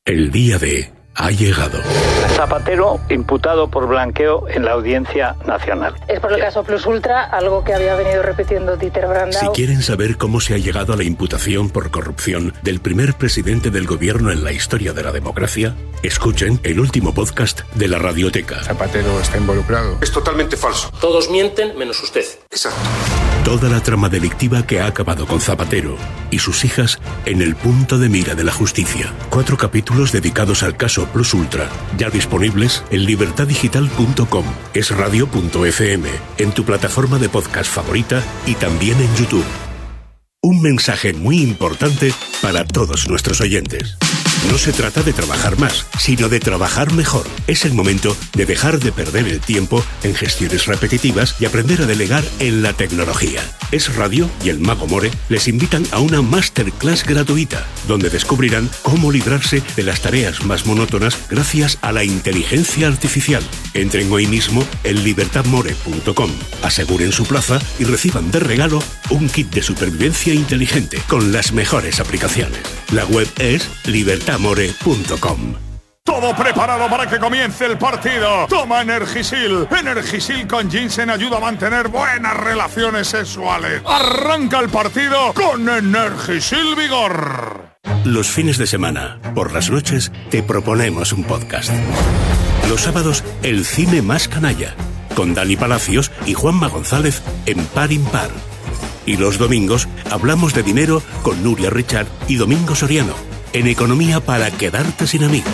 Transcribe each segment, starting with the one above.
El día D ha llegado. Zapatero imputado por blanqueo en la Audiencia Nacional. Es por el caso Plus Ultra, algo que había venido repitiendo Dieter Brandau. Si quieren saber cómo se ha llegado a la imputación por corrupción del primer presidente del gobierno en la historia de la democracia, escuchen el último podcast de la Radioteca. Zapatero está involucrado. Es totalmente falso. Todos mienten menos usted. Exacto. Toda la trama delictiva que ha acabado con Zapatero y sus hijas en el punto de mira de la justicia. 4 capítulos dedicados al caso Plus Ultra, ya disponibles en libertadigital.com, esradio.fm, en tu plataforma de podcast favorita y también en YouTube. Un mensaje muy importante para todos nuestros oyentes. No se trata de trabajar más, sino de trabajar mejor. Es el momento de dejar de perder el tiempo en gestiones repetitivas y aprender a delegar en la tecnología. Es Radio y el Mago More les invitan a una masterclass gratuita, donde descubrirán cómo librarse de las tareas más monótonas gracias a la inteligencia artificial. Entren hoy mismo en libertadmore.com, aseguren su plaza y reciban de regalo un kit de supervivencia inteligente con las mejores aplicaciones. La web es libertadmore.com. Todo preparado para que comience el partido. Toma Energisil. Energisil con ginseng ayuda a mantener buenas relaciones sexuales. Arranca el partido con Energisil Vigor. Los fines de semana, por las noches, te proponemos un podcast. Los sábados, el cine más canalla, con Dani Palacios y Juanma González en Par Impar. Y los domingos, hablamos de dinero con Nuria Richard y Domingo Soriano, en Economía para quedarte sin amigos.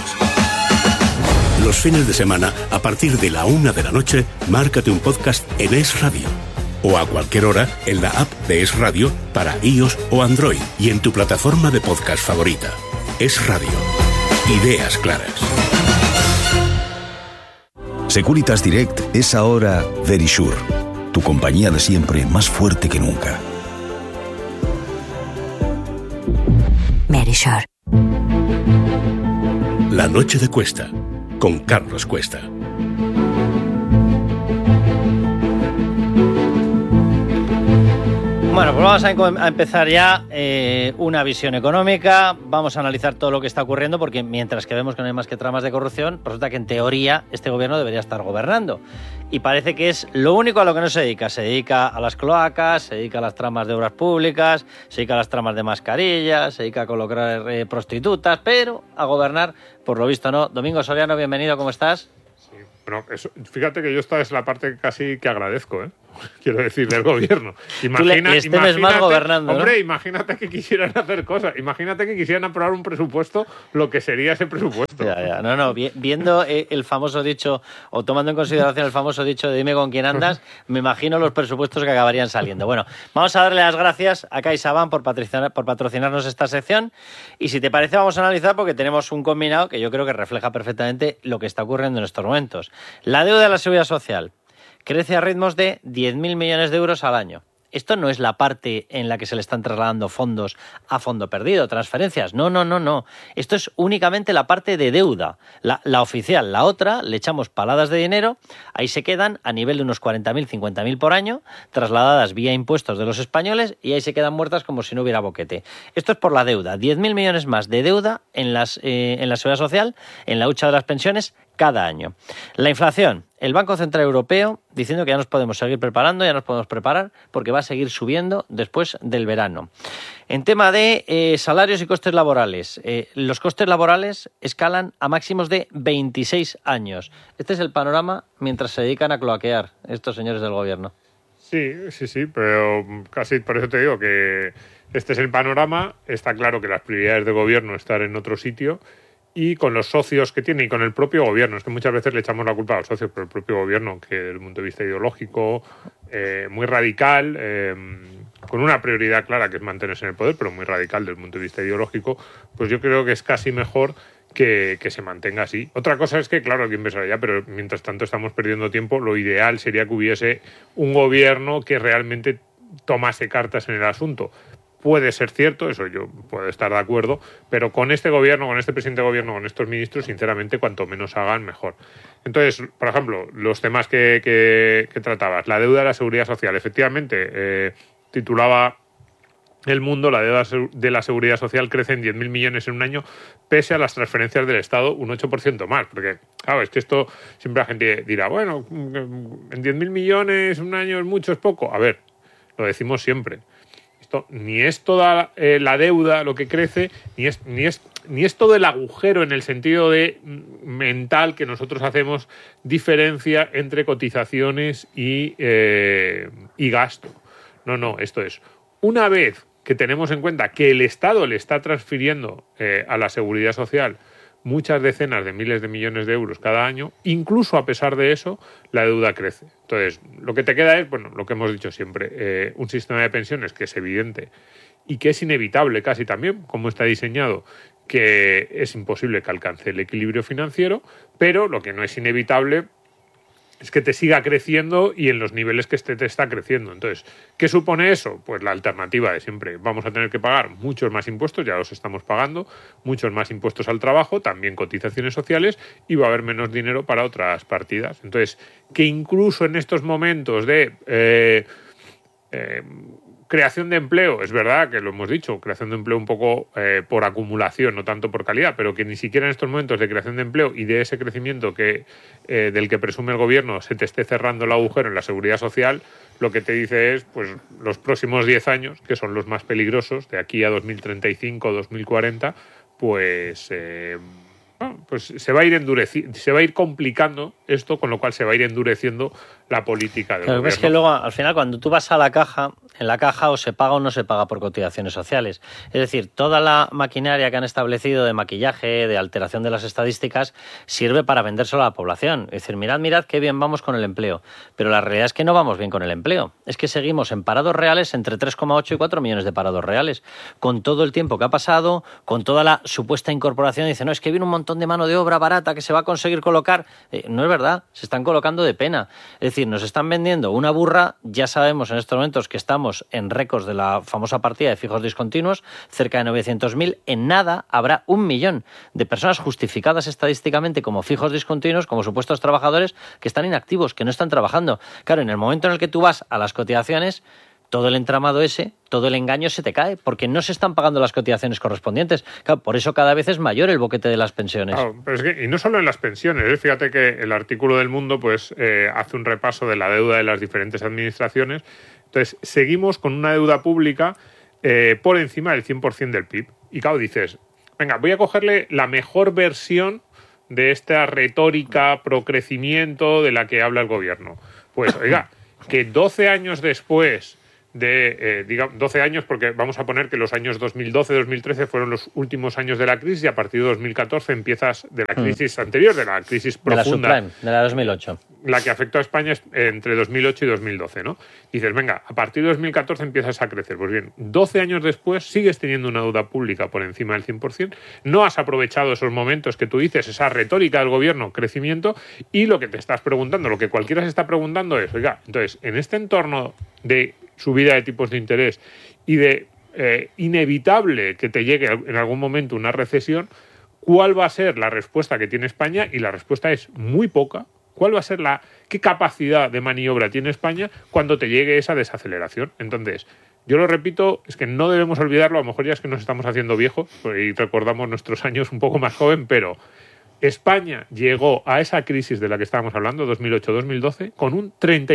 Los fines de semana, a partir de la 1 de la noche, márcate un podcast en Es Radio. O a cualquier hora en la app de Es Radio para iOS o Android y en tu plataforma de podcast favorita. Es Radio. Ideas claras. Securitas Direct es ahora Verisure, tu compañía de siempre más fuerte que nunca. Verisure. La noche de Cuesta, con Carlos Cuesta. Bueno, pues vamos a empezar ya una visión económica. Vamos a analizar todo lo que está ocurriendo, porque mientras que vemos que no hay más que tramas de corrupción, resulta que en teoría este gobierno debería estar gobernando. Y parece que es lo único a lo que no se dedica. Se dedica a las cloacas, se dedica a las tramas de obras públicas, se dedica a las tramas de mascarillas, se dedica a colocar prostitutas, pero a gobernar, por lo visto, no. Domingo Soriano, bienvenido, ¿cómo estás? Sí, bueno, fíjate que yo esta es la parte casi que agradezco, quiero decir, del gobierno. Imagínate más gobernando, ¿no? Hombre, imagínate que quisieran hacer cosas. Imagínate que quisieran aprobar un presupuesto, lo que sería ese presupuesto. Ya. No, viendo el famoso dicho, o tomando en consideración el famoso dicho de dime con quién andas, me imagino los presupuestos que acabarían saliendo. Bueno, vamos a darle las gracias a CaixaBank por patrocinarnos esta sección. Y si te parece, vamos a analizar, porque tenemos un combinado que yo creo que refleja perfectamente lo que está ocurriendo en estos momentos. La deuda de la Seguridad Social crece a ritmos de 10.000 millones de euros al año. Esto no es la parte en la que se le están trasladando fondos a fondo perdido, transferencias. No. Esto es únicamente la parte de deuda, la oficial. La otra, le echamos paladas de dinero, ahí se quedan a nivel de unos 40.000, 50.000 por año, trasladadas vía impuestos de los españoles, y ahí se quedan muertas como si no hubiera boquete. Esto es por la deuda. 10.000 millones más de deuda en la Seguridad Social, en la hucha de las pensiones, cada año. La inflación. El Banco Central Europeo diciendo que ya nos podemos seguir preparando, ya nos podemos preparar, porque va a seguir subiendo después del verano. En tema de salarios y costes laborales, los costes laborales escalan a máximos de 26 años. Este es el panorama mientras se dedican a cloaquear estos señores del gobierno. Sí, pero casi por eso te digo que este es el panorama. Está claro que las prioridades del gobierno están en otro sitio, y con los socios que tiene y con el propio gobierno. Es que muchas veces le echamos la culpa a los socios, pero el propio gobierno, que desde el punto de vista ideológico, muy radical, con una prioridad clara que es mantenerse en el poder, pero muy radical desde el punto de vista ideológico, pues yo creo que es casi mejor que se mantenga así. Otra cosa es que, claro, hay que empezar ya, pero mientras tanto estamos perdiendo tiempo. Lo ideal sería que hubiese un gobierno que realmente tomase cartas en el asunto. Puede ser cierto, eso yo puedo estar de acuerdo, pero con este gobierno, con este presidente de gobierno, con estos ministros, sinceramente, cuanto menos hagan, mejor. Entonces, por ejemplo, los temas que tratabas, la deuda de la Seguridad Social, efectivamente, titulaba el mundo, la deuda de la Seguridad Social crece en 10.000 millones en un año, pese a las transferencias del Estado un 8% más. Porque, claro, es que esto siempre la gente dirá, bueno, en 10.000 millones un año es mucho, es poco. A ver, lo decimos siempre. Esto ni es toda la deuda lo que crece, ni es todo el agujero en el sentido de mental que nosotros hacemos diferencia entre cotizaciones y gasto. No, esto es, una vez que tenemos en cuenta que el Estado le está transfiriendo a la Seguridad Social muchas decenas de miles de millones de euros cada año, incluso a pesar de eso, la deuda crece. Entonces, lo que te queda es, bueno, lo que hemos dicho siempre, un sistema de pensiones que es evidente y que es inevitable casi también, como está diseñado, que es imposible que alcance el equilibrio financiero, pero lo que no es inevitable es que te siga creciendo y en los niveles que te está creciendo. Entonces, ¿qué supone eso? Pues la alternativa de siempre. Vamos a tener que pagar muchos más impuestos, ya los estamos pagando, muchos más impuestos al trabajo, también cotizaciones sociales, y va a haber menos dinero para otras partidas. Entonces, que incluso en estos momentos de creación de empleo, es verdad que lo hemos dicho, creación de empleo un poco por acumulación, no tanto por calidad, pero que ni siquiera en estos momentos de creación de empleo y de ese crecimiento del que presume el gobierno se te esté cerrando el agujero en la seguridad social, lo que te dice es, pues, los próximos 10 años, que son los más peligrosos, de aquí a 2035 o 2040, pues se va a ir complicando esto, con lo cual se va a ir endureciendo la política del gobierno. Es que luego, al final, cuando tú vas a la caja, en la caja o se paga o no se paga por cotizaciones sociales. Es decir, toda la maquinaria que han establecido de maquillaje, de alteración de las estadísticas, sirve para vendérselo a la población. Es decir, mirad qué bien vamos con el empleo. Pero la realidad es que no vamos bien con el empleo. Es que seguimos en parados reales entre 3,8 y 4 millones de parados reales. Con todo el tiempo que ha pasado, con toda la supuesta incorporación, dice, no, es que viene un montón de mano de obra barata que se va a conseguir colocar. No es verdad, se están colocando de pena. Es decir, nos están vendiendo una burra. Ya sabemos en estos momentos que estamos en récords de la famosa partida de fijos discontinuos, cerca de 900.000. En nada habrá 1 millón de personas justificadas estadísticamente como fijos discontinuos, como supuestos trabajadores que están inactivos, que no están trabajando. Claro, en el momento en el que tú vas a las cotizaciones, todo el entramado ese, todo el engaño se te cae, porque no se están pagando las cotizaciones correspondientes. Claro, por eso cada vez es mayor el boquete de las pensiones. Claro, pero es que, y no solo en las pensiones, fíjate que el artículo del Mundo pues hace un repaso de la deuda de las diferentes administraciones. Entonces, seguimos con una deuda pública por encima del 100% del PIB. Y claro, dices, venga, voy a cogerle la mejor versión de esta retórica pro crecimiento de la que habla el gobierno. Pues, oiga, que 12 años después digamos 12 años, porque vamos a poner que los años 2012-2013 fueron los últimos años de la crisis, y a partir de 2014 empiezas de la crisis anterior, de la crisis profunda. De la subprime, de la 2008. La que afectó a España entre 2008 y 2012, ¿no? Dices, venga, a partir de 2014 empiezas a crecer. Pues bien, 12 años después sigues teniendo una deuda pública por encima del 100%, no has aprovechado esos momentos que tú dices, esa retórica del gobierno, crecimiento, y lo que te estás preguntando, lo que cualquiera se está preguntando es, oiga, entonces, en este entorno de subida de tipos de interés y de inevitable que te llegue en algún momento una recesión, ¿cuál va a ser la respuesta que tiene España? Y la respuesta es muy poca. ¿Cuál va a ser qué capacidad de maniobra tiene España cuando te llegue esa desaceleración? Entonces, yo lo repito, es que no debemos olvidarlo, a lo mejor ya es que nos estamos haciendo viejos y recordamos nuestros años un poco más joven, pero España llegó a esa crisis de la que estábamos hablando, 2008-2012, con un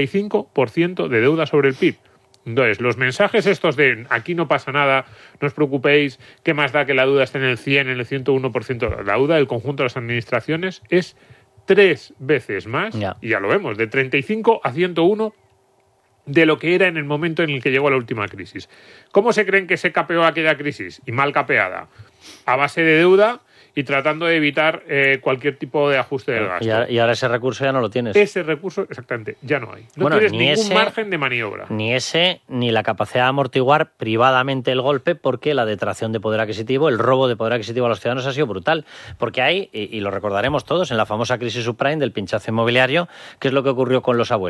35% de deuda sobre el PIB. Entonces, los mensajes estos de aquí no pasa nada, no os preocupéis, ¿qué más da que la deuda esté en el 100, en el 101%? La deuda del conjunto de las administraciones es 3 veces más, y ya lo vemos, de 35 a 101 de lo que era en el momento en el que llegó la última crisis. ¿Cómo se creen que se capeó aquella crisis? Y mal capeada. A base de deuda y tratando de evitar cualquier tipo de ajuste del gasto. Y ahora ese recurso ya no lo tienes. Ese recurso, exactamente, ya no hay. No tienes ningún margen de maniobra. Ni ese, ni la capacidad de amortiguar privadamente el golpe, porque la detracción de poder adquisitivo, el robo de poder adquisitivo a los ciudadanos ha sido brutal. Porque hay, y lo recordaremos todos, en la famosa crisis subprime del pinchazo inmobiliario, ¿qué es lo que ocurrió con los abuelos?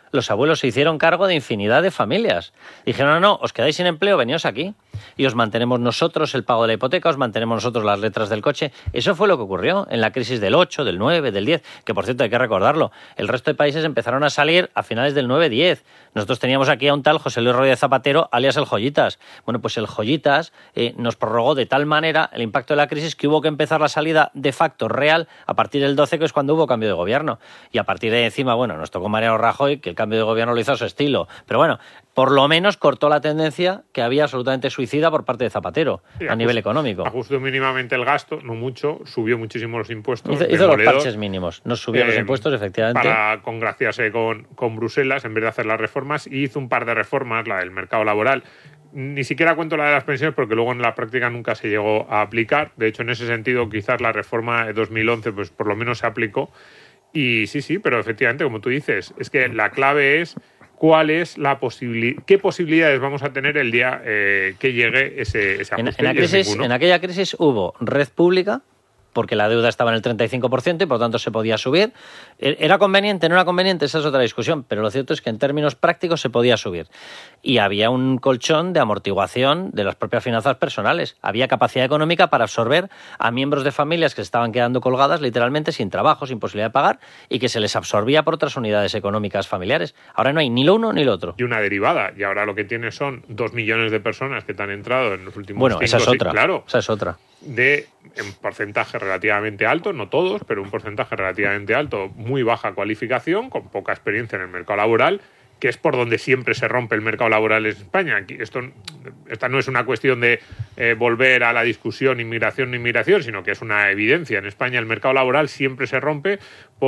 los abuelos se hicieron cargo de infinidad de familias. Dijeron, no, os quedáis sin empleo, veníos aquí y os mantenemos nosotros el pago de la hipoteca, os mantenemos nosotros las letras del coche. Eso fue lo que ocurrió en la crisis del 8, del 9, del 10, que por cierto hay que recordarlo. El resto de países empezaron a salir a finales del 9-10. Nosotros teníamos aquí a un tal José Luis Rodríguez Zapatero, alias el Joyitas. Bueno, pues el Joyitas nos prorrogó de tal manera el impacto de la crisis que hubo que empezar la salida de facto real a partir del 12, que es cuando hubo cambio de gobierno. Y a partir de encima, bueno, nos tocó Mariano Rajoy, que el cambio de gobierno lo hizo a su estilo. Pero bueno, por lo menos cortó la tendencia que había absolutamente suicida por parte de Zapatero, sí, a nivel económico. Ajustó mínimamente el gasto, no mucho, subió muchísimo los impuestos. Hizo los parches mínimos, no subió los impuestos, efectivamente. Para congraciarse con Bruselas, en vez de hacer las reformas, y hizo un par de reformas, la del mercado laboral. Ni siquiera cuento la de las pensiones porque luego en la práctica nunca se llegó a aplicar. De hecho, en ese sentido, quizás la reforma de 2011 pues por lo menos se aplicó. Y sí, pero efectivamente, como tú dices, es que la clave es cuál es qué posibilidades vamos a tener el día que llegue ese ajuste. En aquella crisis hubo red pública, porque la deuda estaba en el 35% y por tanto se podía subir. ¿Era conveniente? ¿No era conveniente? Esa es otra discusión, pero lo cierto es que en términos prácticos se podía subir. Y había un colchón de amortiguación de las propias finanzas personales. Había capacidad económica para absorber a miembros de familias que se estaban quedando colgadas literalmente sin trabajo, sin posibilidad de pagar, y que se les absorbía por otras unidades económicas familiares. Ahora no hay ni lo uno ni lo otro. Y una derivada. Y ahora lo que tienes son 2 millones de personas que te han entrado en los últimos 5 Bueno, esa es otra. Claro, esa es otra. En porcentaje relativamente alto, no todos, pero un porcentaje relativamente alto, muy baja cualificación, con poca experiencia en el mercado laboral, que es por donde siempre se rompe el mercado laboral en España. Esta no es una cuestión de volver a la discusión inmigración no inmigración, sino que es una evidencia. En España el mercado laboral siempre se rompe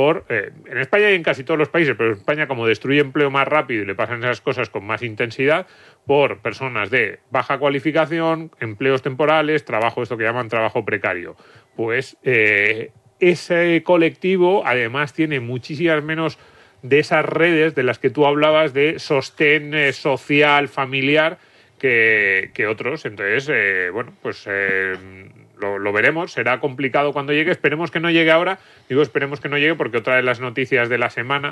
en España y en casi todos los países, pero en España, como destruye empleo más rápido y le pasan esas cosas con más intensidad, por personas de baja cualificación, empleos temporales, esto que llaman trabajo precario. Pues ese colectivo además tiene muchísimas menos de esas redes de las que tú hablabas de sostén social, familiar, que otros. Entonces, lo veremos. Será complicado cuando llegue. Esperemos que no llegue ahora. Digo esperemos que no llegue porque otra de las noticias de la semana,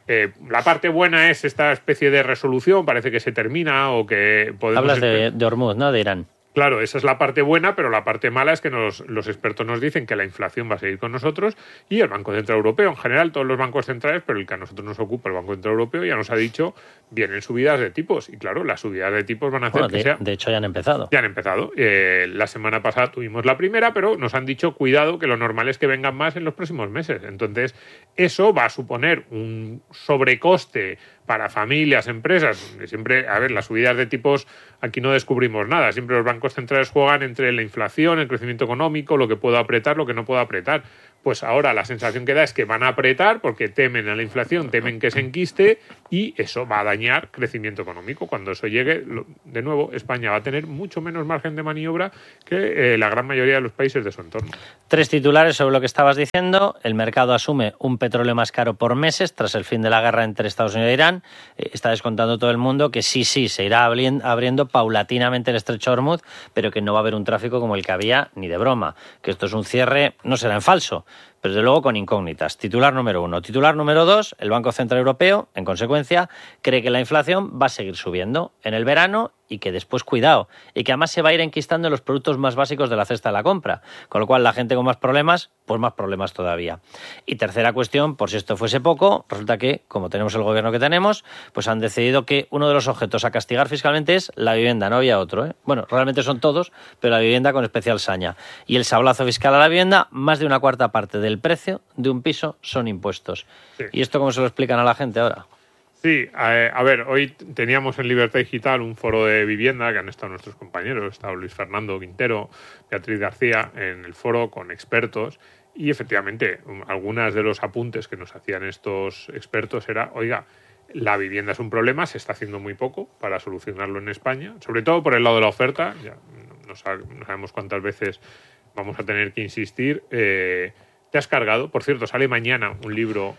la parte buena es esta especie de resolución, parece que se termina o que podemos... Hablas de Hormuz, ¿no? De Irán. Claro, esa es la parte buena, pero la parte mala es que los expertos nos dicen que la inflación va a seguir con nosotros y el Banco Central Europeo, en general todos los bancos centrales, pero el que a nosotros nos ocupa, el Banco Central Europeo, ya nos ha dicho, vienen subidas de tipos. Y claro, las subidas de tipos van a hacer de hecho ya han empezado. Ya han empezado. La semana pasada tuvimos la primera, pero nos han dicho, cuidado, que lo normal es que vengan más en los próximos meses. Entonces, eso va a suponer un sobrecoste para familias, empresas. Siempre, las subidas de tipos, aquí no descubrimos nada. Siempre los bancos centrales juegan entre la inflación, el crecimiento económico, lo que puedo apretar, lo que no puedo apretar. Pues ahora la sensación que da es que van a apretar porque temen a la inflación, temen que se enquiste y eso va a dañar crecimiento económico. Cuando eso llegue, de nuevo, España va a tener mucho menos margen de maniobra que la gran mayoría de los países de su entorno. 3 titulares sobre lo que estabas diciendo. El mercado asume un petróleo más caro por meses tras el fin de la guerra entre Estados Unidos e Irán. Está descontando todo el mundo que sí, se irá abriendo paulatinamente el estrecho de Hormuz, pero que no va a haber un tráfico como el que había ni de broma. Que esto es un cierre, no será en falso, pero desde luego con incógnitas. Titular número 1. Titular número 2, el Banco Central Europeo, en consecuencia, cree que la inflación va a seguir subiendo en el verano y que después, cuidado, y que además se va a ir enquistando en los productos más básicos de la cesta de la compra, con lo cual la gente con más problemas, pues más problemas todavía. Y tercera cuestión, por si esto fuese poco, resulta que, como tenemos el gobierno que tenemos, pues han decidido que uno de los objetos a castigar fiscalmente es la vivienda, no había otro, ¿eh? Bueno, realmente son todos, pero la vivienda con especial saña. Y el sablazo fiscal a la vivienda, más de una cuarta parte del precio de un piso son impuestos. Sí. ¿Y esto cómo se lo explican a la gente ahora? Sí, hoy teníamos en Libertad Digital un foro de vivienda que han estado nuestros compañeros, estado Luis Fernando Quintero, Beatriz García, en el foro con expertos y efectivamente algunas de los apuntes que nos hacían estos expertos era, oiga, la vivienda es un problema, se está haciendo muy poco para solucionarlo en España, sobre todo por el lado de la oferta, ya no sabemos cuántas veces vamos a tener que insistir. Te has cargado, por cierto, sale mañana un libro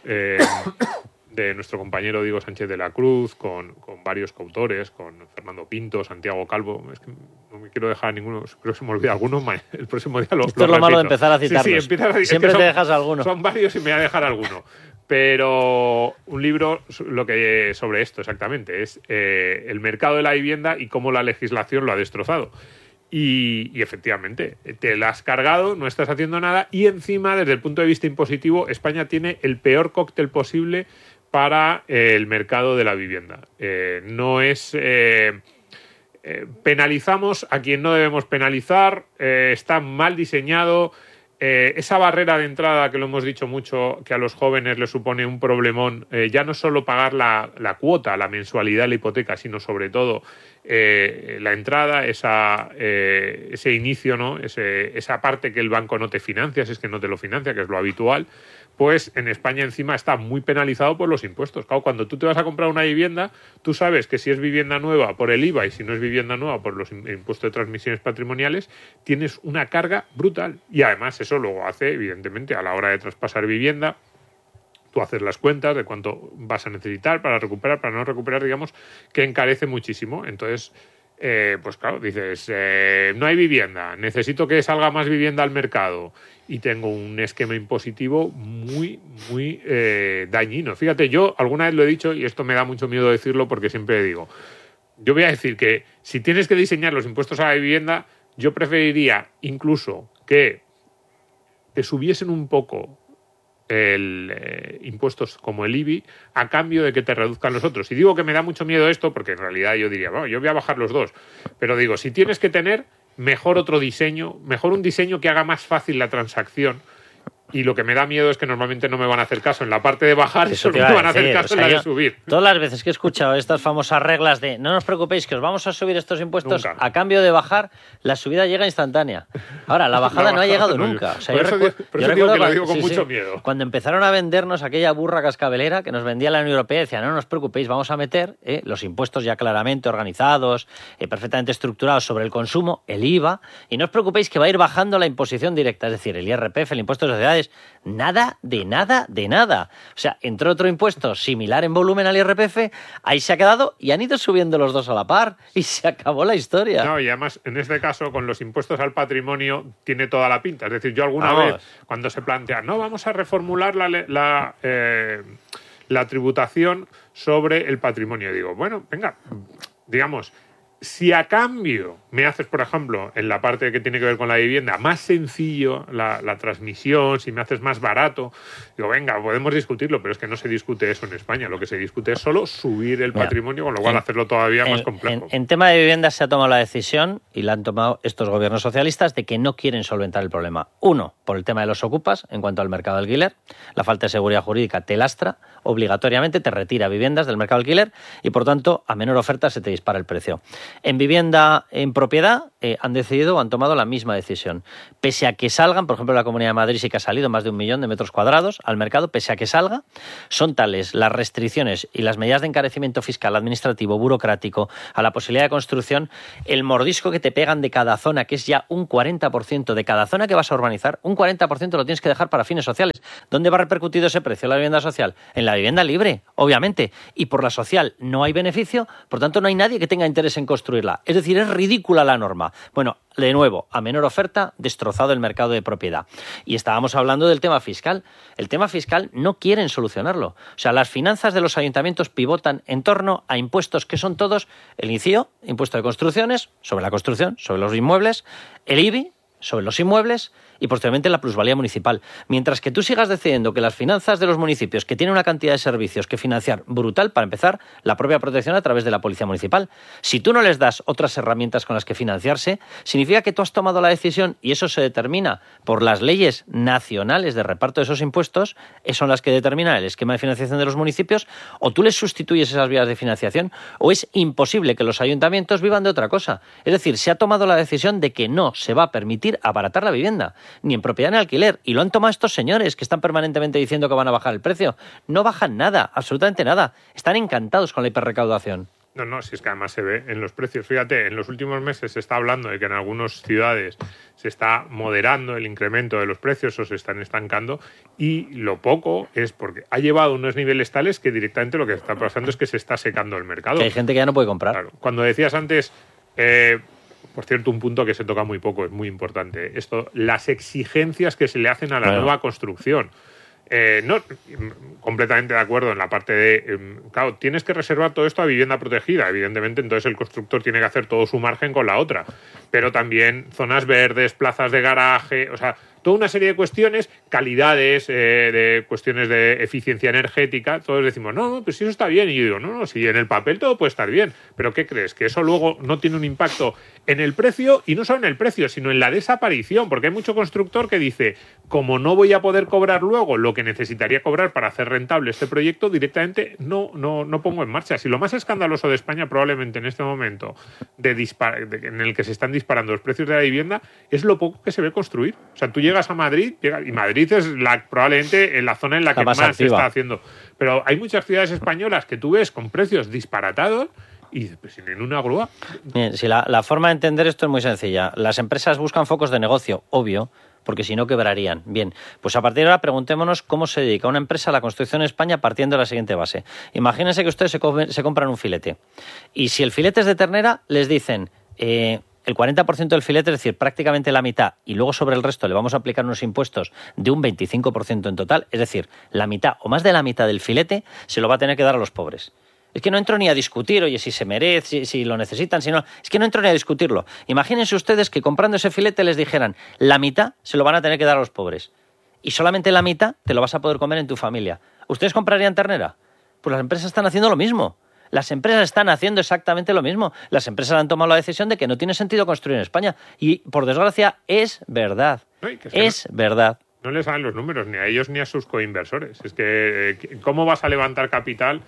de nuestro compañero Diego Sánchez de la Cruz, con varios coautores, con Fernando Pinto, Santiago Calvo. Es que no me quiero dejar ninguno, creo que se me olvida alguno. El próximo día Esto es lo malo de empezar a citarlos. Sí, siempre te dejas alguno. Son varios y me voy a dejar alguno. Pero un libro sobre esto exactamente es el mercado de la vivienda y cómo la legislación lo ha destrozado. Y efectivamente, te la has cargado, no estás haciendo nada y encima, desde el punto de vista impositivo, España tiene el peor cóctel posible para el mercado de la vivienda. Penalizamos a quien no debemos penalizar, está mal diseñado. Esa barrera de entrada, que lo hemos dicho mucho, que a los jóvenes les supone un problemón, ya no solo pagar la cuota, la mensualidad de la hipoteca, sino sobre todo la entrada, ese inicio, ¿no? Esa parte que el banco no te financia, si es que no te lo financia, que es lo habitual, pues en España encima está muy penalizado por los impuestos. Claro, cuando tú te vas a comprar una vivienda, tú sabes que si es vivienda nueva por el IVA y si no es vivienda nueva por los impuestos de transmisiones patrimoniales, tienes una carga brutal. Y además eso luego hace, evidentemente, a la hora de traspasar vivienda, tú haces las cuentas de cuánto vas a necesitar para recuperar, para no recuperar, digamos, que encarece muchísimo. Entonces, pues claro, dices, no hay vivienda, necesito que salga más vivienda al mercado y tengo un esquema impositivo muy, muy dañino. Fíjate, yo alguna vez lo he dicho y esto me da mucho miedo decirlo porque siempre digo, yo voy a decir que si tienes que diseñar los impuestos a la vivienda, yo preferiría incluso que te subiesen un poco impuestos como el IBI a cambio de que te reduzcan los otros. Y digo que me da mucho miedo esto porque en realidad yo diría, bueno, yo voy a bajar los dos. Pero digo, si tienes que tener, mejor otro diseño, mejor un diseño que haga más fácil la transacción. Y lo que me da miedo es que normalmente no me van a hacer caso en la parte de bajar, eso no me van a hacer caso en la de subir. Todas las veces que he escuchado estas famosas reglas de no nos preocupéis que os vamos a subir estos impuestos, nunca. A cambio de bajar, la subida llega instantánea. Ahora, la bajada no ha llegado nunca. O sea, yo recuerdo que lo digo con mucho miedo. Cuando empezaron a vendernos aquella burra cascabelera que nos vendía la Unión Europea, decía, no os preocupéis, vamos a meter los impuestos ya claramente organizados, perfectamente estructurados sobre el consumo, el IVA, y no os preocupéis que va a ir bajando la imposición directa, es decir, el IRPF, el impuesto de sociedades. Nada de nada de nada. O sea, entró otro impuesto similar en volumen al IRPF, ahí se ha quedado y han ido subiendo los dos a la par y se acabó la historia. No, y además, en este caso, con los impuestos al patrimonio, tiene toda la pinta. Es decir, yo alguna vez, cuando se plantea, no, vamos a reformular la tributación sobre el patrimonio, digo, bueno, venga, digamos, si a cambio me haces, por ejemplo, en la parte que tiene que ver con la vivienda, más sencillo la transmisión, si me haces más barato, digo, venga, podemos discutirlo, pero es que no se discute eso en España. Lo que se discute es solo subir el patrimonio, con lo cual hacerlo todavía más complejo. En tema de vivienda se ha tomado la decisión, y la han tomado estos gobiernos socialistas, de que no quieren solventar el problema. Uno, por el tema de los ocupas, en cuanto al mercado de alquiler. La falta de seguridad jurídica te lastra, obligatoriamente te retira viviendas del mercado de alquiler y, por tanto, a menor oferta se te dispara el precio. En vivienda en propiedad han decidido o han tomado la misma decisión. Pese a que salgan, por ejemplo, en la Comunidad de Madrid sí que ha salido más de 1 millón de metros cuadrados al mercado, pese a que salga, son tales las restricciones y las medidas de encarecimiento fiscal, administrativo, burocrático, a la posibilidad de construcción, el mordisco que te pegan de cada zona, que es ya un 40% de cada zona que vas a urbanizar, un 40% lo tienes que dejar para fines sociales. ¿Dónde va repercutido ese precio de la vivienda social? En la vivienda libre, obviamente, y por la social no hay beneficio, por tanto no hay nadie que tenga interés en construirla. Es decir, es ridícula la norma. Bueno, de nuevo, a menor oferta, destrozado el mercado de propiedad. Y estábamos hablando del tema fiscal. El tema fiscal no quieren solucionarlo. O sea, las finanzas de los ayuntamientos pivotan en torno a impuestos que son todos el ICIO, impuesto de construcciones, sobre la construcción, sobre los inmuebles, el IBI, sobre los inmuebles y posteriormente la plusvalía municipal. Mientras que tú sigas decidiendo que las finanzas de los municipios, que tienen una cantidad de servicios que financiar brutal, para empezar, la propia protección a través de la policía municipal. Si tú no les das otras herramientas con las que financiarse, significa que tú has tomado la decisión y eso se determina por las leyes nacionales de reparto de esos impuestos, son las que determinan el esquema de financiación de los municipios, o tú les sustituyes esas vías de financiación, o es imposible que los ayuntamientos vivan de otra cosa. Es decir, se ha tomado la decisión de que no se va a permitir abaratar la vivienda, ni en propiedad ni en alquiler, y lo han tomado estos señores que están permanentemente diciendo que van a bajar el precio. No bajan nada, absolutamente nada. Están encantados con la hiperrecaudación. No, si es que además se ve en los precios. Fíjate, en los últimos meses se está hablando de que en algunas ciudades se está moderando el incremento de los precios o se están estancando, y lo poco es porque ha llevado unos niveles tales que directamente lo que está pasando es que se está secando el mercado. Que hay gente que ya no puede comprar. Claro. Cuando decías antes... por cierto, un punto que se toca muy poco, es muy importante. Las exigencias que se le hacen a la nueva construcción. No, completamente de acuerdo en la parte de, claro, tienes que reservar todo esto a vivienda protegida, evidentemente, entonces el constructor tiene que hacer todo su margen con la otra, pero también zonas verdes, plazas de garaje, o sea, toda una serie de cuestiones, calidades, de cuestiones de eficiencia energética. Todos decimos, no, pues eso está bien. Y yo digo, no, si en el papel todo puede estar bien. Pero ¿qué crees? Que eso luego no tiene un impacto en el precio, y no solo en el precio, sino en la desaparición. Porque hay mucho constructor que dice, como no voy a poder cobrar luego lo que necesitaría cobrar para hacer rentable este proyecto, directamente no pongo en marcha. Si lo más escandaloso de España probablemente en este momento en el que se están disparando los precios de la vivienda es lo poco que se ve construir. O sea, tú llegas a Madrid, y Madrid es probablemente en la zona en la que más se está haciendo. Pero hay muchas ciudades españolas que tú ves con precios disparatados y pues, sin una grúa. Bien, si la forma de entender esto es muy sencilla. Las empresas buscan focos de negocio, obvio, porque si no quebrarían. Bien, pues a partir de ahora preguntémonos cómo se dedica una empresa a la construcción en España partiendo de la siguiente base. Imagínense que ustedes se compran un filete y si el filete es de ternera, les dicen... el 40% del filete, es decir, prácticamente la mitad, y luego sobre el resto le vamos a aplicar unos impuestos de un 25% en total, es decir, la mitad o más de la mitad del filete se lo va a tener que dar a los pobres. Es que no entro ni a discutir, oye, si se merece, si lo necesitan, si no... Es que no entro ni a discutirlo. Imagínense ustedes que comprando ese filete les dijeran, la mitad se lo van a tener que dar a los pobres. Y solamente la mitad te lo vas a poder comer en tu familia. ¿Ustedes comprarían ternera? Pues las empresas están haciendo lo mismo. Las empresas están haciendo exactamente lo mismo. Las empresas han tomado la decisión de que no tiene sentido construir en España. Y, por desgracia, es verdad. Verdad. No les dan los números ni a ellos ni a sus coinversores. Es que, ¿cómo vas a levantar capital?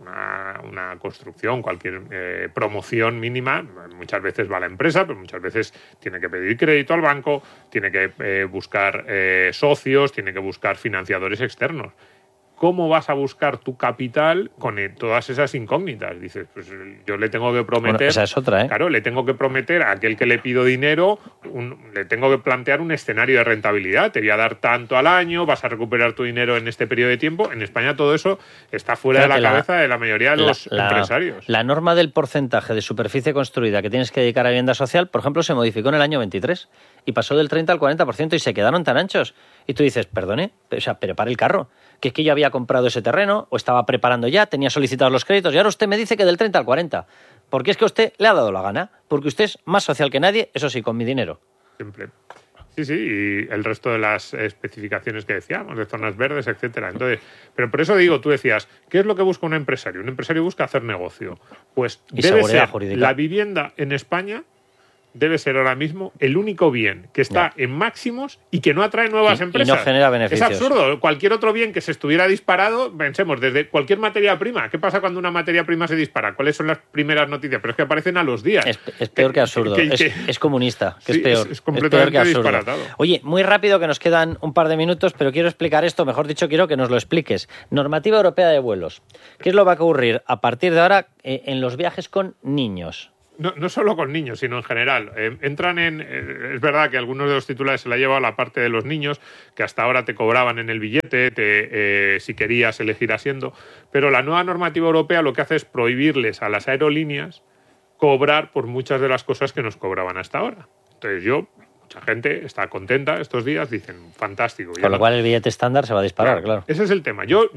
Una construcción, cualquier promoción mínima, muchas veces va a la empresa, pero muchas veces tiene que pedir crédito al banco, tiene que buscar socios, tiene que buscar financiadores externos. ¿Cómo vas a buscar tu capital con todas esas incógnitas? Dices, pues yo le tengo que prometer... Bueno, esa es otra, ¿eh? Claro, le tengo que prometer a aquel que le pido dinero, le tengo que plantear un escenario de rentabilidad. Te voy a dar tanto al año, vas a recuperar tu dinero en este periodo de tiempo. En España todo eso está fuera de la cabeza de la mayoría de los empresarios. La norma del porcentaje de superficie construida que tienes que dedicar a vivienda social, por ejemplo, se modificó en el año 23 y pasó del 30 al 40% y se quedaron tan anchos. Y tú dices, perdone, o sea, pero para el carro, que es que yo había comprado ese terreno o estaba preparando ya, tenía solicitados los créditos y ahora usted me dice que del 30 al 40. Porque es que a usted le ha dado la gana, porque usted es más social que nadie, eso sí, con mi dinero. Siempre. Sí, y el resto de las especificaciones que decíamos, de zonas verdes, etcétera. Entonces, pero por eso digo, tú decías, ¿qué es lo que busca un empresario? Un empresario busca hacer negocio. Pues debe ser jurídica. La vivienda en España debe ser ahora mismo el único bien que está en máximos y que no atrae nuevas empresas. Y no genera beneficios. Es absurdo. Cualquier otro bien que se estuviera disparado, pensemos, desde cualquier materia prima. ¿Qué pasa cuando una materia prima se dispara? ¿Cuáles son las primeras noticias? Pero es que aparecen a los días. Es peor que absurdo. Es comunista, que sí, es peor. Es completamente peor que disparatado. Oye, muy rápido, que nos quedan un par de minutos, pero quiero explicar esto, mejor dicho, quiero que nos lo expliques. Normativa Europea de Vuelos. ¿Qué es lo que va a ocurrir a partir de ahora en los viajes con niños? No solo con niños, sino en general. Entran es verdad que algunos de los titulares se la lleva a la parte de los niños, que hasta ahora te cobraban en el billete, si querías elegir asiento, pero la nueva normativa europea lo que hace es prohibirles a las aerolíneas cobrar por muchas de las cosas que nos cobraban hasta ahora. Entonces mucha gente está contenta estos días, dicen, fantástico. Con lo cual el billete estándar se va a disparar, claro. Ese es el tema. Yo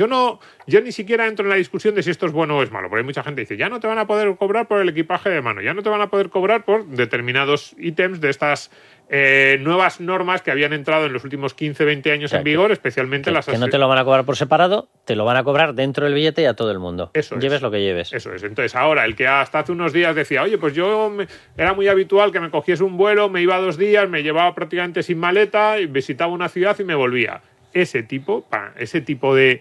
ni siquiera entro en la discusión de si esto es bueno o es malo, porque hay mucha gente que dice, ya no te van a poder cobrar por el equipaje de mano, ya no te van a poder cobrar por determinados ítems de estas nuevas normas que habían entrado en los últimos 15, 20 años en vigor, especialmente las... Que no te lo van a cobrar por separado, te lo van a cobrar dentro del billete y a todo el mundo. Eso lleves lo que lleves. Eso es. Entonces ahora, el que hasta hace unos días decía, oye, pues era muy habitual que me cogiese un vuelo, me iba 2 días, me llevaba prácticamente sin maleta, visitaba una ciudad y me volvía. Ese tipo de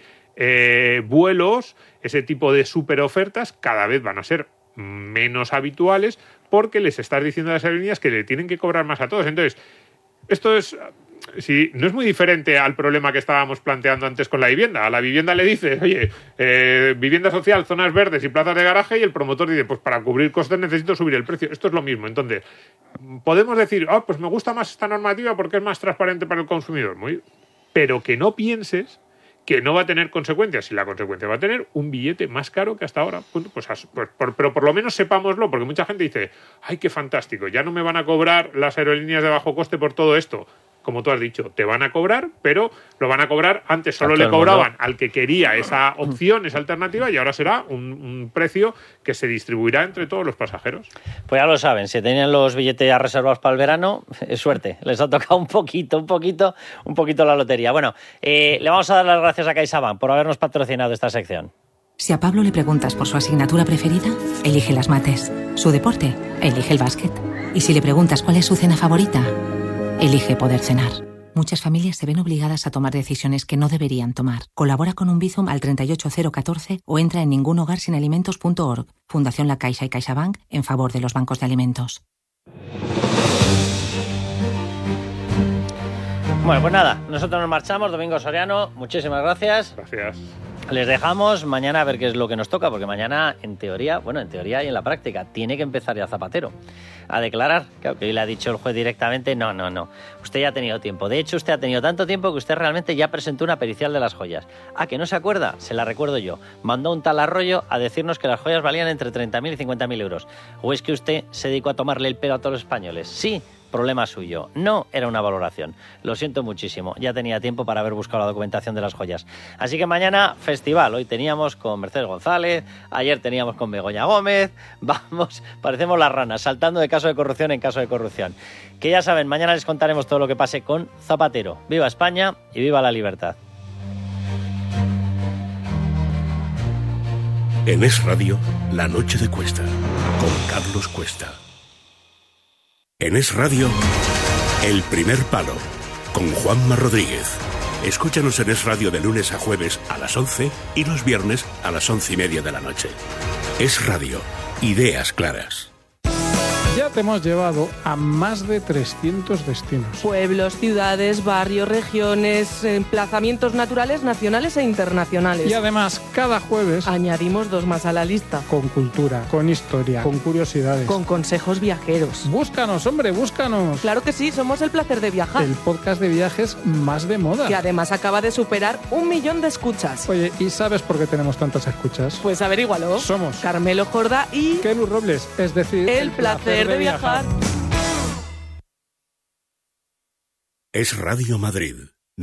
vuelos, ese tipo de superofertas cada vez van a ser menos habituales porque les estás diciendo a las aerolíneas que le tienen que cobrar más a todos. Entonces, esto es... Sí, no es muy diferente al problema que estábamos planteando antes con la vivienda. A la vivienda le dices, oye, vivienda social, zonas verdes y plazas de garaje, y el promotor dice, pues para cubrir costes necesito subir el precio. Esto es lo mismo. Entonces, podemos decir, pues me gusta más esta normativa porque es más transparente para el consumidor. Pero que no pienses que no va a tener consecuencias. Si la consecuencia va a tener un billete más caro que hasta ahora. Pero por lo menos sepámoslo, porque mucha gente dice, ¡ay, qué fantástico! Ya no me van a cobrar las aerolíneas de bajo coste por todo esto. como tú has dicho, te van a cobrar, pero lo van a cobrar. Antes solo le cobraban al que quería esa opción, esa alternativa, y ahora será un precio que se distribuirá entre todos los pasajeros. Pues ya lo saben, si tenían los billetes ya reservados para el verano, suerte, les ha tocado un poquito la lotería. Bueno, le vamos a dar las gracias a CaixaBank por habernos patrocinado esta sección. Si a Pablo le preguntas por su asignatura preferida, elige las mates. Su deporte, elige el básquet. Y si le preguntas cuál es su cena favorita, elige poder cenar. Muchas familias se ven obligadas a tomar decisiones que no deberían tomar. Colabora con un Bizum al 38014 o entra en ningunhogarsinalimentos.org. Fundación La Caixa y CaixaBank en favor de los bancos de alimentos. Bueno, pues nada, nosotros nos marchamos. Domingo Soriano, muchísimas gracias. Gracias. Les dejamos mañana a ver qué es lo que nos toca, porque mañana, en teoría y en la práctica, tiene que empezar ya Zapatero a declarar. Claro, que hoy le ha dicho el juez directamente, no. Usted ya ha tenido tiempo. De hecho, usted ha tenido tanto tiempo que usted realmente ya presentó una pericial de las joyas. Ah, ¿que no se acuerda? Se la recuerdo yo. Mandó un tal Arroyo a decirnos que las joyas valían entre 30.000 y 50.000 euros. ¿O es que usted se dedicó a tomarle el pelo a todos los españoles? Sí. Problema suyo. No era una valoración. Lo siento muchísimo. Ya tenía tiempo para haber buscado la documentación de las joyas. Así que mañana, festival. Hoy teníamos con Mercedes González, ayer teníamos con Begoña Gómez. Vamos, parecemos las ranas, saltando de caso de corrupción en caso de corrupción. Que ya saben, mañana les contaremos todo lo que pase con Zapatero. ¡Viva España y viva la libertad! En Es Radio, La Noche de Cuesta, con Carlos Cuesta. En Es Radio, El Primer Palo, con Juanma Rodríguez. Escúchanos en Es Radio de lunes a jueves a las 11 y los viernes a las 11:30 de la noche. Es Radio, ideas claras. Ya te hemos llevado a más de 300 destinos. Pueblos, ciudades, barrios, regiones, emplazamientos naturales, nacionales e internacionales. Y además, cada jueves añadimos 2 más a la lista. Con cultura, con historia, con curiosidades. Con consejos viajeros. Búscanos, hombre, búscanos. Claro que sí, somos El Placer de Viajar. El podcast de viajes más de moda. Que además acaba de superar 1 millón de escuchas. Oye, ¿y sabes por qué tenemos tantas escuchas? Pues averígualo. Somos Carmelo Jorda y Kelu Robles, es decir, El Placer de Viajar. Es Radio Madrid,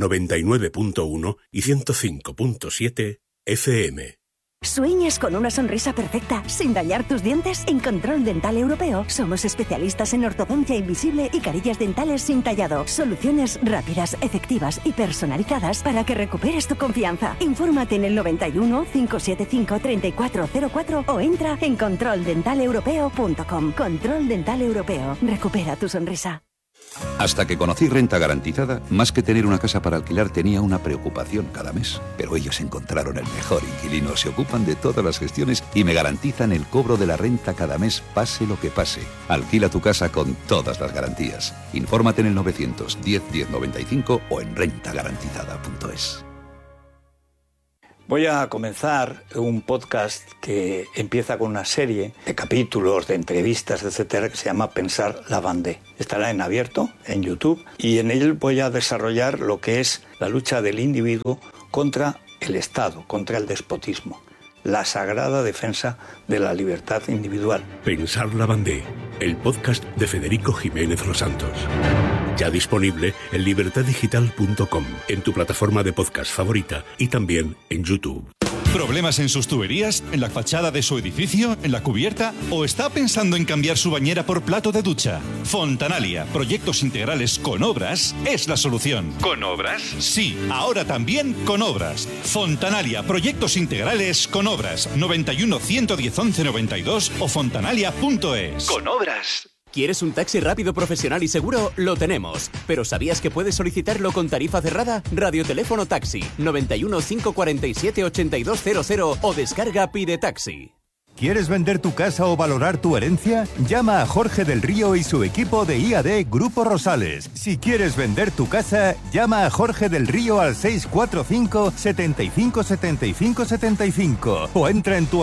99.1 y 105.7 FM. ¿Sueñas con una sonrisa perfecta sin dañar tus dientes? En Control Dental Europeo somos especialistas en ortodoncia invisible y carillas dentales sin tallado. Soluciones rápidas, efectivas y personalizadas para que recuperes tu confianza. Infórmate en el 91 575 3404 o entra en controldentalepropeo.com. Control Dental Europeo. Recupera tu sonrisa. Hasta que conocí Renta Garantizada, más que tener una casa para alquilar tenía una preocupación cada mes. Pero ellos encontraron el mejor inquilino, se ocupan de todas las gestiones y me garantizan el cobro de la renta cada mes, pase lo que pase. Alquila tu casa con todas las garantías. Infórmate en el 910 1095 o en rentagarantizada.es. Voy a comenzar un podcast que empieza con una serie de capítulos, de entrevistas, etcétera, que se llama Pensar la Vendée. Estará en abierto, en YouTube, y en él voy a desarrollar lo que es la lucha del individuo contra el Estado, contra el despotismo, la sagrada defensa de la libertad individual. Pensar la Vendée, el podcast de Federico Jiménez Los Santos. Ya disponible en libertaddigital.com, en tu plataforma de podcast favorita y también en YouTube. ¿Problemas en sus tuberías? ¿En la fachada de su edificio? ¿En la cubierta? ¿O está pensando en cambiar su bañera por plato de ducha? Fontanalia, proyectos integrales con obras, es la solución. ¿Con obras? Sí, ahora también con obras. Fontanalia, proyectos integrales con obras. 91 110 11 92 o fontanalia.es. ¿Con obras? ¿Quieres un taxi rápido, profesional y seguro? Lo tenemos. ¿Pero sabías que puedes solicitarlo con tarifa cerrada? Radioteléfono Taxi, 91 547 8200 o descarga Pide Taxi. ¿Quieres vender tu casa o valorar tu herencia? Llama a Jorge del Río y su equipo de IAD Grupo Rosales. Si quieres vender tu casa, llama a Jorge del Río al 645 75 75 75 o entra en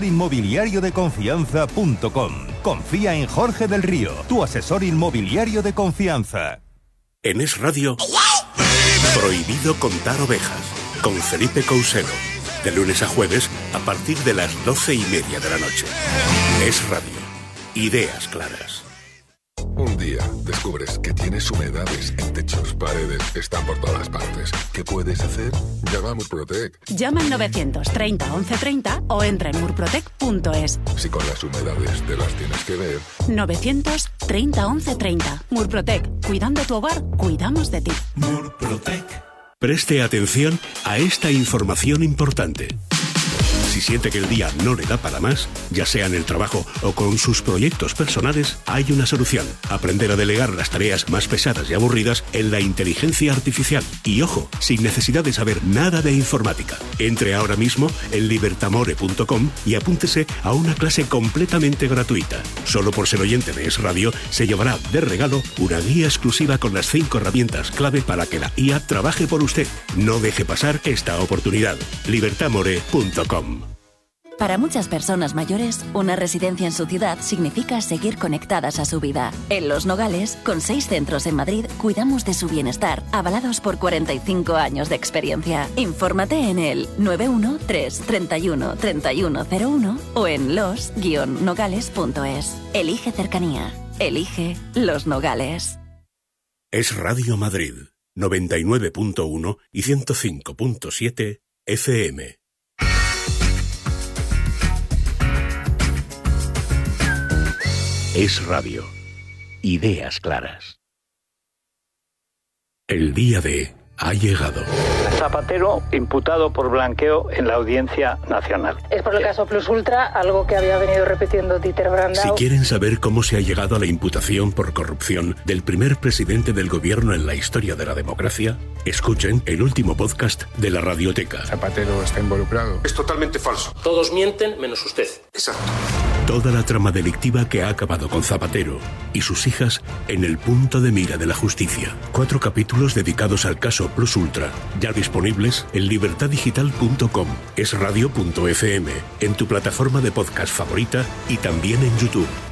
tuasesorinmobiliariodeconfianza.com. Confía en Jorge del Río, tu asesor inmobiliario de confianza. En Es Radio, Prohibido contar ovejas, con Felipe Couselo. De lunes a jueves, a partir de las 12:30 de la noche. Es Radio. Ideas claras. Un día, después descubres que tienes humedades en techos, paredes, están por todas partes. ¿Qué puedes hacer? Llama a Murprotec. Llama al 930 1130 o entra en murprotec.es. Si con las humedades te las tienes que ver. 930 1130. Murprotec. Cuidando tu hogar, cuidamos de ti. Murprotec. Preste atención a esta información importante. Si siente que el día no le da para más, ya sea en el trabajo o con sus proyectos personales, hay una solución. Aprender a delegar las tareas más pesadas y aburridas en la inteligencia artificial. Y ojo, sin necesidad de saber nada de informática. Entre ahora mismo en libertamore.com y apúntese a una clase completamente gratuita. Solo por ser oyente de Es Radio, se llevará de regalo una guía exclusiva con las 5 herramientas clave para que la IA trabaje por usted. No deje pasar esta oportunidad. libertamore.com. Para muchas personas mayores, una residencia en su ciudad significa seguir conectadas a su vida. En Los Nogales, con 6 centros en Madrid, cuidamos de su bienestar, avalados por 45 años de experiencia. Infórmate en el 913 31 3101 o en los-nogales.es. Elige cercanía. Elige Los Nogales. Es Radio Madrid, 99.1 y 105.7 FM. Es Radio. Ideas claras. El día D ha llegado. Zapatero imputado por blanqueo en la Audiencia Nacional. Es por el caso Plus Ultra, algo que había venido repitiendo Dieter Brandau. Si quieren saber cómo se ha llegado a la imputación por corrupción del primer presidente del gobierno en la historia de la democracia, escuchen el último podcast de la Radioteca. Zapatero está involucrado. Es totalmente falso. Todos mienten menos usted. Exacto. Toda la trama delictiva que ha acabado con Zapatero y sus hijas en el punto de mira de la justicia. 4 capítulos dedicados al caso Plus Ultra, ya disponibles en libertadigital.com, esradio.fm, en tu plataforma de podcast favorita y también en YouTube.